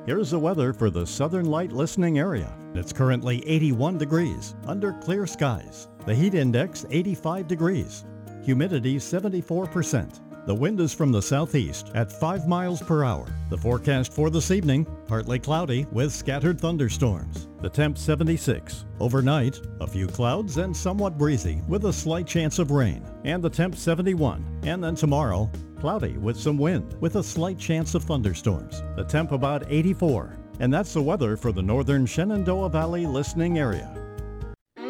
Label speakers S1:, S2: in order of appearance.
S1: Here's the weather for the Southern Light listening area. It's currently 81 degrees under clear skies. The heat index 85 degrees. Humidity 74%. The wind is from the southeast at 5 miles per hour. The forecast for this evening, partly cloudy with scattered thunderstorms. The temp 76. Overnight, a few clouds and somewhat breezy with a slight chance of rain. And the temp 71. And then tomorrow, cloudy with some wind with a slight chance of thunderstorms. The temp about 84. And that's the weather for the northern Shenandoah Valley listening area.